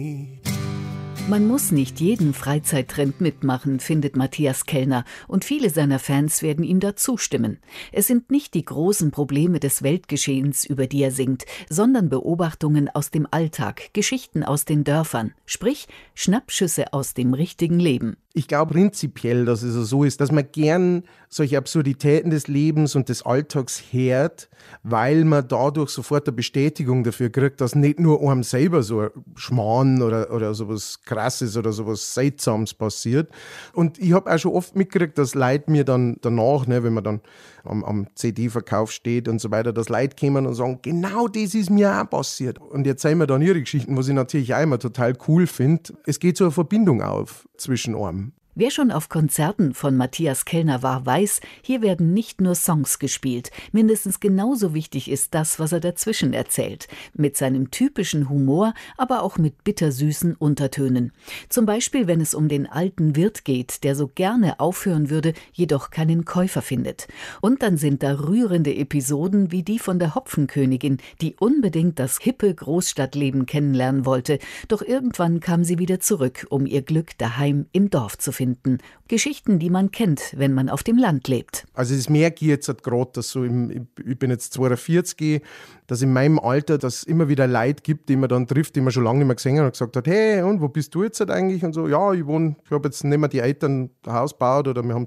Man muss nicht jeden Freizeittrend mitmachen, findet Matthias Kellner, und viele seiner Fans werden ihm da zustimmen. Es sind nicht die großen Probleme des Weltgeschehens, über die er singt, sondern Beobachtungen aus dem Alltag, Geschichten aus den Dörfern, sprich Schnappschüsse aus dem richtigen Leben. Ich glaube prinzipiell, dass es so ist, dass man gern solche Absurditäten des Lebens und des Alltags hört, weil man dadurch sofort eine Bestätigung dafür kriegt, dass nicht nur einem selber so ein Schmarrn oder sowas Krasses oder sowas Seltsames passiert. Und ich habe auch schon oft mitgekriegt, dass Leute mir dann danach, ne, wenn man dann am CD-Verkauf steht und so weiter, dass Leute kommen und sagen, genau das ist mir auch passiert. Und erzählen mir dann ihre Geschichten, was ich natürlich auch immer total cool finde. Es geht so eine Verbindung auf zwischen einem. Wer schon auf Konzerten von Matthias Kellner war, weiß, hier werden nicht nur Songs gespielt. Mindestens genauso wichtig ist das, was er dazwischen erzählt. Mit seinem typischen Humor, aber auch mit bittersüßen Untertönen. Zum Beispiel, wenn es um den alten Wirt geht, der so gerne aufhören würde, jedoch keinen Käufer findet. Und dann sind da rührende Episoden wie die von der Hopfenkönigin, die unbedingt das hippe Großstadtleben kennenlernen wollte. Doch irgendwann kam sie wieder zurück, um ihr Glück daheim im Dorf zu finden. Geschichten, die man kennt, wenn man auf dem Land lebt. Also das merke ich jetzt halt gerade, dass so ich bin jetzt 42, dass in meinem Alter das immer wieder Leute gibt, die man dann trifft, die man schon lange nicht mehr gesehen hat und gesagt hat, hey, und wo bist du jetzt halt eigentlich? Und so, ja, ich habe jetzt nicht mehr die Eltern ein Haus gebaut oder wir haben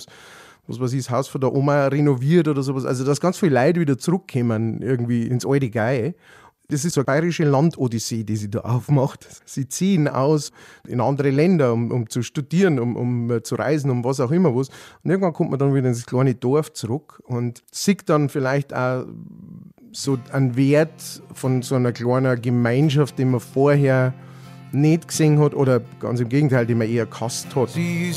das Haus von der Oma renoviert oder sowas. Also dass ganz viele Leute wieder zurückkommen irgendwie ins alte Gei. Das ist so eine bayerische Landodyssee, die sie da aufmacht. Sie ziehen aus in andere Länder, um zu studieren, um zu reisen, um was auch immer was. Und irgendwann kommt man dann wieder ins kleine Dorf zurück und sieht dann vielleicht auch so einen Wert von so einer kleinen Gemeinschaft, den man vorher nicht gesehen hat oder ganz im Gegenteil, die man eher gehasst hat.